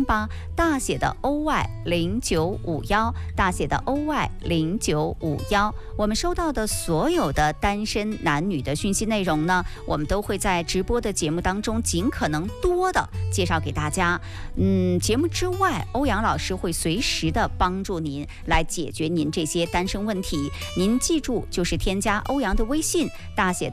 吧，大写的 OY0951，大写的 OY0951。我们收到的所有的单身男女的讯息内容呢，我们都会在直播的节目当中尽可能多的介绍给大家。节目之外，欧阳老师会随时的帮助您来解决您这些单身问题。您记住，就是添加欧阳的微信，大写的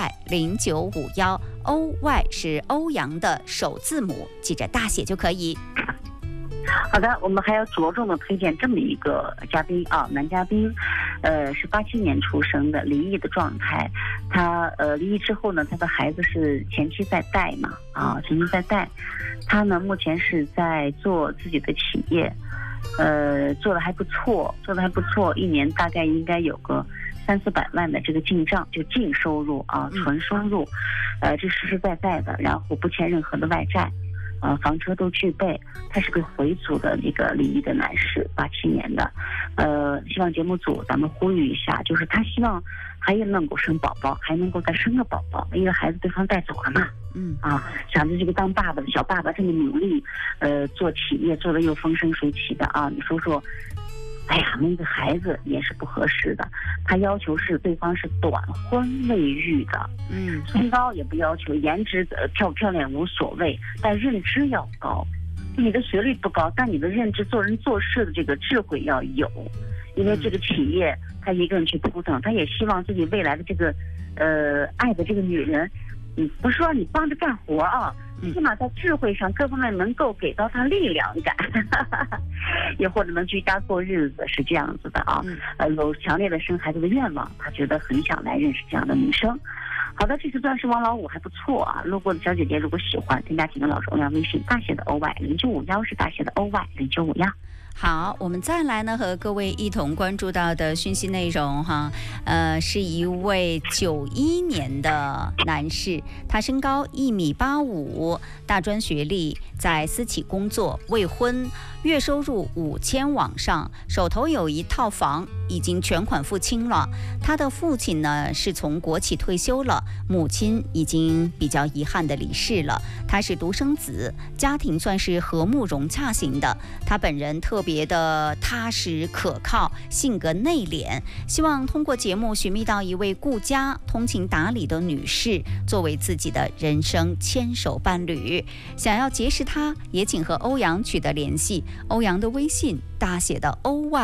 OY0951，OY 是欧阳的首字母，记着大写就可以。 好的，我们还要着重的推荐这么一个嘉宾啊，男嘉宾，是87年出生的，离异的状态。他离异之后呢，他的孩子是前妻在带嘛，前妻在带。他呢目前是在做自己的企业，做的还不错，一年大概应该有个300-400万的这个进账，就净收入啊，纯收入，这实实在在的，然后不欠任何的外债。房车都具备，他是个回族的那个离异的男士，87年的，希望节目组咱们呼吁一下，就是他希望还能够生宝宝，还能够再生个宝宝，一个孩子对方带走了嘛，想着这个当爸爸的小爸爸这么努力，做企业做的又风生水起的啊，你说说。哎呀，那个孩子也是不合适的。他要求是对方是短婚未育的，身高也不要求，颜值漂不漂亮无所谓，但认知要高。你的学历不高，但你的认知、做人做事的这个智慧要有。因为这个企业他一个人去扑腾，他也希望自己未来的这个爱的这个女人，不是说你帮着干活啊。起码在智慧上各方面能够给到他力量感，也或者能居家过日子，是这样子的啊。有强烈的生孩子的愿望，他觉得很想来认识这样的女生。好的，这次钻石王老五还不错啊。路过的小姐姐如果喜欢，添加几个老师欧阳微信，大写的 OY0951是大写的 OY0951。 好，我们再来呢，和各位一同关注到的讯息内容哈，是一位91年的男士，他身高1.85米，大专学历，在私企工作，未婚，月收入5000往上，手头有一套房，已经全款付清了。他的父亲呢是从国企退休了，母亲已经比较遗憾的离世了。他是独生子，家庭算是和睦融洽型的。他本人特别的踏实可靠，性格内敛，希望通过节目寻觅到一位顾家、通情达理的女士，作为自己的人生牵手伴侣。想要结识他，也请和欧阳取得联系。欧阳的微信，大写的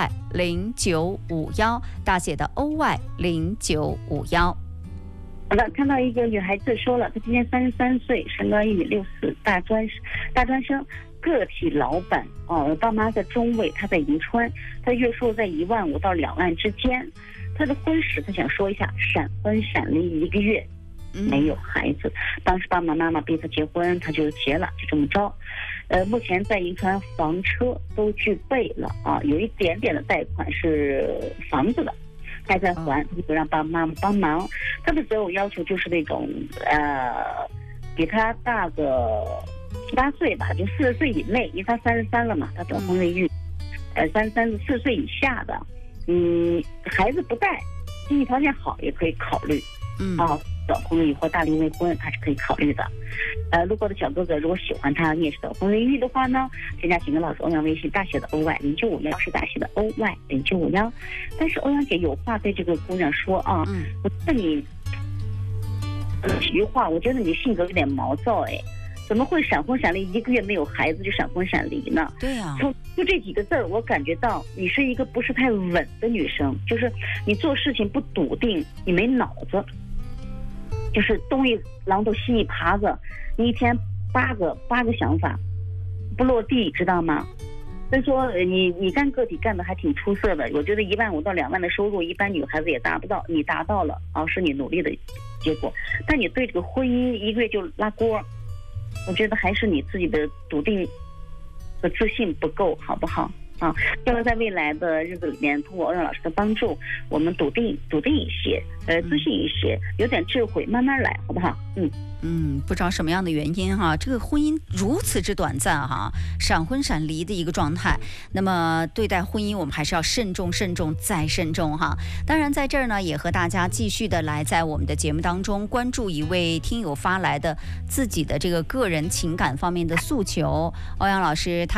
OY0951，大写的 OY0951。 好的，看到一个女孩子说了，她今年33岁，身高1.64米，大专生，个体老板爸妈在中卫，她在银川，她的月收入在1万5到2万之间。她的婚史，她想说一下，闪婚闪离1个月，没有孩子。当时爸爸妈妈逼她结婚，她就结了，就这么着。目前在银川房车都具备了啊，有一点点的贷款是房子的，还在还，就让爸爸妈妈帮忙。他的择偶要求就是那种比他大个7、8岁吧，就40岁以内，因为他33了嘛，他短婚未育，34岁以下的，孩子不带，经济条件好也可以考虑，短婚未育或大龄未婚，他是可以考虑的。路过的小哥哥如果喜欢他，你也是短婚未育的话呢，添加几个老师欧阳微信，大写的 OY0951是大写的 OY0951。但是欧阳姐有话对这个姑娘说啊，我觉得你几句话，我觉得你性格有点毛躁，怎么会闪婚闪离1个月没有孩子就闪婚闪离呢？ 对呀， 就这几个字儿，我感觉到你是一个不是太稳的女生，就是你做事情不笃定，你没脑子。就是东一榔头西一耙子，你一天八个想法不落地，知道吗？所以说你干个体干的还挺出色的，我觉得1万5到2万的收入，一般女孩子也达不到，你达到了啊，是你努力的结果。但你对这个婚姻1个月就拉锅，我觉得还是你自己的笃定和自信不够，好不好？要在未来的日子里面，通过欧阳老师的帮助，我们笃定一些，自信一些，有点智慧，慢慢来，好不好？ 不知道什么样的原因哈，这个婚姻如此之短暂哈，闪婚闪离的一个状态。那么对待婚姻，我们还是要慎重再慎重哈。当然在这儿呢，也和大家继续的来在我们的节目当中关注一位听友发来的自己的这个个人情感方面的诉求。欧阳老师他